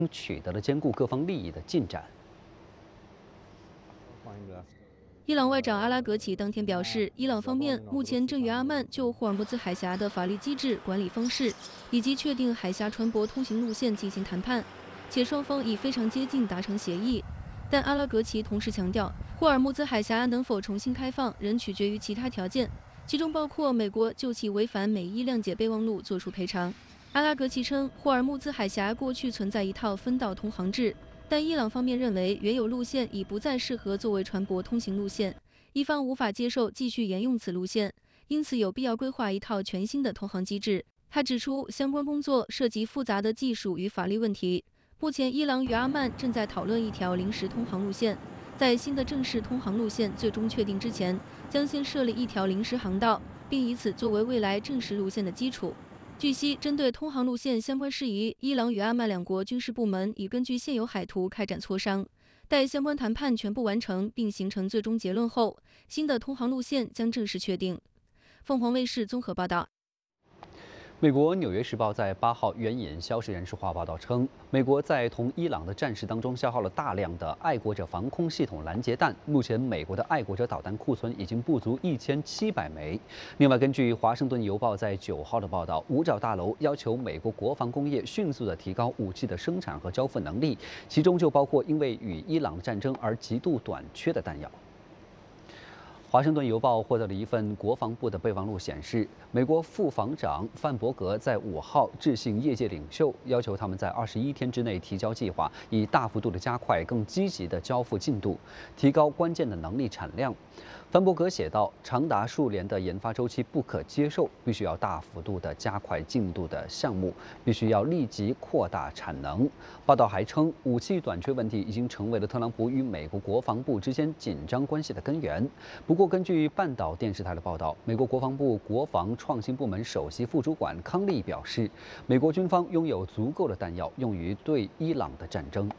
取得了兼顾各方利益的进展。 伊朗外长阿拉格齐当天表示，伊朗方面目前正与阿曼就霍尔木兹海峡的法律机制、管理方式以及确定海峡船舶通行路线进行谈判，且双方已非常接近达成协议。但阿拉格齐同时强调，霍尔木兹海峡能否重新开放，仍取决于其他条件，其中包括美国就其违反美伊谅解备忘录作出赔偿。阿拉格齐称，霍尔木兹海峡过去存在一套分道通航制。但伊朗方面认为，原有路线已不再适合作为船舶通行路线，一方无法接受继续沿用此路线，因此有必要规划一套全新的通航机制。他指出，相关工作涉及复杂的技术与法律问题。目前，伊朗与阿曼正在讨论一条临时通航路线，在新的正式通航路线最终确定之前，将先设立一条临时航道，并以此作为未来正式路线的基础。据悉，针对通航路线相关事宜，伊朗与阿曼两国军事部门已根据现有海图开展磋商。待相关谈判全部完成并形成最终结论后，新的通航路线将正式确定。凤凰卫视综合报道。 美国《纽约时报》在8号援引消息人士话报道称，美国在同伊朗的战事当中消耗了大量的爱国者防空系统拦截弹。目前，美国的爱国者导弹库存已经不足1700枚。另外，根据《华盛顿邮报》在9号的报道，五角大楼要求美国国防工业迅速地提高武器的生产和交付能力，其中就包括因为与伊朗的战争而极度短缺的弹药。华盛顿邮报获得了一份国防部的备忘录，显示，美国副防长范伯格在5号致信业界领袖，要求他们在21天之内提交计划，以大幅度的加快、更积极的交付进度，提高关键的能力产量。范伯格写道：“长达数年的研发周期不可接受，必须要大幅度的加快进度的项目，必须要立即扩大产能。”报道还称，武器短缺问题已经成为了特朗普与美国国防部之间紧张关系的根源。不过，根据半岛电视台的报道，美国国防部国防创新部门首席副主管康利表示，美国军方拥有足够的弹药用于对伊朗的战争。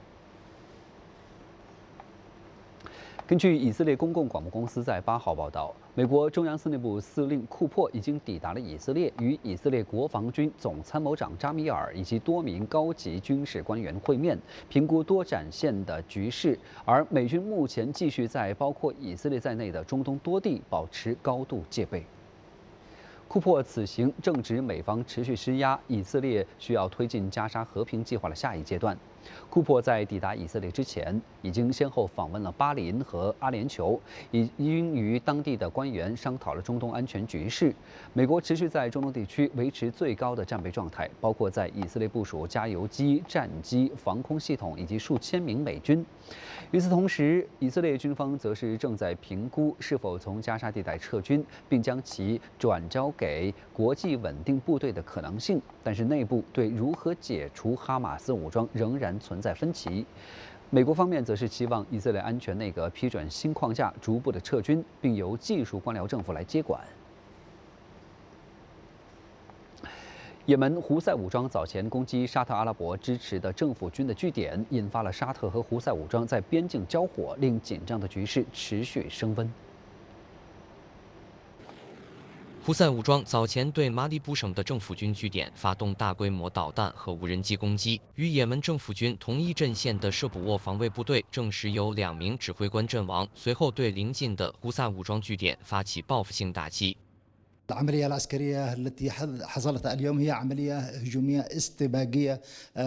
根据以色列公共广播公司在8号报道，美国中央司令部司令库珀已经抵达了以色列，与以色列国防军总参谋长扎米尔以及多名高级军事官员会面，评估多战线的局势。而美军目前继续在包括以色列在内的中东多地保持高度戒备。库珀此行正值美方持续施压，以色列需要推进加沙和平计划的下一阶段。库珀在抵达以色列之前，已经先后访问了巴林和阿联酋，已经与当地的官员商讨了中东安全局势。美国持续在中东地区维持最高的战备状态，包括在以色列部署加油机、战机、防空系统以及数千名美军。与此同时，以色列军方则是正在评估是否从加沙地带撤军，并将其转交给国际稳定部队的可能性。但是内部对如何解除哈马斯武装仍然存在分歧。美国方面则是期望以色列安全内阁批准新框架逐步的撤军，并由技术官僚政府来接管。也门胡塞武装早前攻击沙特阿拉伯支持的政府军的据点，引发了沙特和胡塞武装在边境交火，令紧张的局势持续升温。 胡塞武装早前对马里卜省的政府军据点发动大规模导弹和无人机攻击，与也门政府军同一阵线的舍卜沃防卫部队证实有2名指挥官阵亡，随后对邻近的胡塞武装据点发起报复性打击。 العملية العسكرية التي حصلت اليوم هي عملية هجومية استباقية